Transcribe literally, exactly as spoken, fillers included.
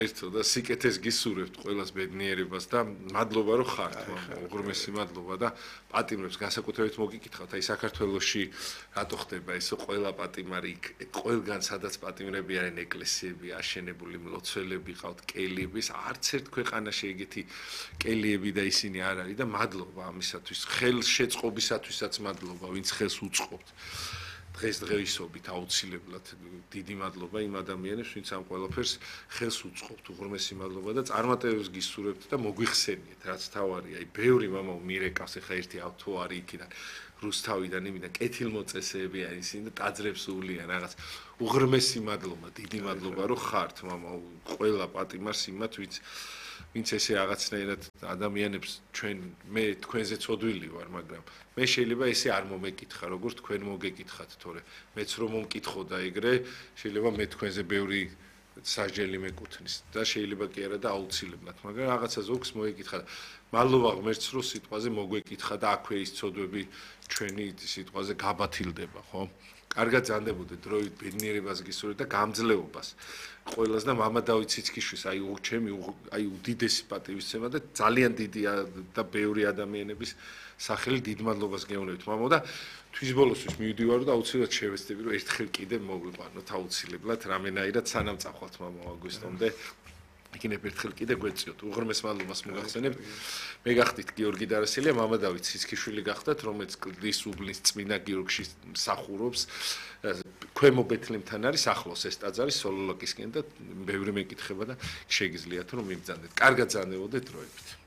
ერთო და სიკეთეს გისურვებთ ყველას ბედნიერებას და მადლობა რომ ხართ, უღრმესი მადლობა და პატიმრებს განსაკუთრებით მოგიკითხავთ, აი საქართველოში რატო ხდება ეს ყველა პატიმარი ყველგან სადაც პატიმრები არიან ეკლესიები, აშენებული მლოცველები ყავთ, კელიების, არც ერთ ქვეყანაში ეგეთი კელიები და ისინი არ არის და მადლობა ამისათვის, ხელშეწყობისათვისაც მადლობა, ვინც ხელს უწყობთ. დღეს დღეისობით აუცილებლად დიდი მადლობა იმ ადამიანებს, ვინც ამ ყველაფერს ხელს უწყობთ, უღრმესი მადლობა და წარმატებებს გისურვებთ და მოგვიხსენიეთ, რაც თავარია. აი, ბევრი მამაო მირეკავს, ეხა ერთი ავთო არის იქიდან, რუსთავიდან, იმიდან კეთილმოწესეები არის ისინი და ტაძრებს უვლიან რაღაც. უღრმესი მადლობა, დიდი მადლობა რომ ხართ, მამაო, ყველა პატიმარს იმათ, ვინც ვინც ესე რაღაცნაირად ადამიანებს ჩვენ მე თქვენზე ცოდვილი ვარ, მაგრამ მე შეიძლება ესე არ მომეკითხა, როგორც თქვენ მოგეკითხათ, თორე მეც რომ მომკითხო და ეგრე, შეიძლება მე თქვენზე ბევრი სასჯელი მეკუთვნის და შეიძლება კი არა და აუცილებლად, მაგრამ რაღაცა ზოგს მოეკითხა. მადლობა ღმერთს, რომ სიტყვაზე მოგვეკითხა და აქვე ის ცოდვები ჩვენი სიტყვაზე გაბათილდება, ხო? კარგად ზანდებოდეთ დროით ბედნიერებას გისურვებთ და გამძლეობას. ყველას და მამა დავით ციცქიშვილს, აი ჩემი აი უდიდესი პატივისცემა და ძალიან დიდი და ბევრი ადამიანების სახელით დიდ მადლობას გეუბნებით, მამო და თვის ბოლოსთვის მივდივარ და აუცილებლად შევეცდები, რომ ერთხელ კიდე მოვიყვანოთ აუცილებლად, რამენაირად სანამ წახვალთ მამო აგვისტომდე. იქნებ ერთხელ კიდე გვეწიოთ. უღრმეს მადლობას მოგახსენებ. მე გახდით გიორგი დარასელია, მამა დავით ციცქიშვილი გახდათ, რომელიც კლდის უბლის წმინდა გიორგში მსახურობს. ქვემო ბეთლემთან არის ახლოს ეს ტაძარი სოლოლაკისკენ და ბევრი მეკითხება და შეგიძლიათ რომ მიბრძანდეთ. კარგად ზანდებოდეთ დროებით.